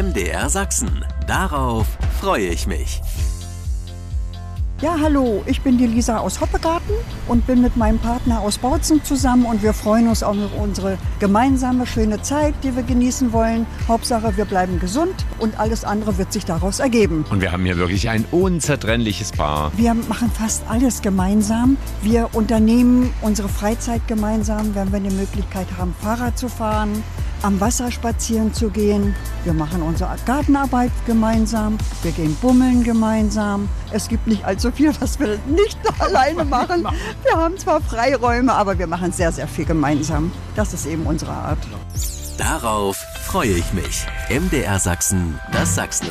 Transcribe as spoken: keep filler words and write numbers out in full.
M D R Sachsen. Darauf freue ich mich. Ja, hallo, ich bin die Lisa aus Hoppegarten und bin mit meinem Partner aus Bautzen zusammen und wir freuen uns auf unsere gemeinsame schöne Zeit, die wir genießen wollen. Hauptsache, wir bleiben gesund und alles andere wird sich daraus ergeben. Und wir haben hier wirklich ein unzertrennliches Paar. Wir machen fast alles gemeinsam. Wir unternehmen unsere Freizeit gemeinsam, wenn wir die Möglichkeit haben, Fahrrad zu fahren, am Wasser spazieren zu gehen. Wir machen unsere Gartenarbeit gemeinsam. Wir gehen bummeln gemeinsam. Es gibt nicht allzu viel, was wir nicht alleine machen. Wir haben zwar Freiräume, aber wir machen sehr, sehr viel gemeinsam. Das ist eben unsere Art. Darauf freue ich mich. M D R Sachsen, das Sachsen.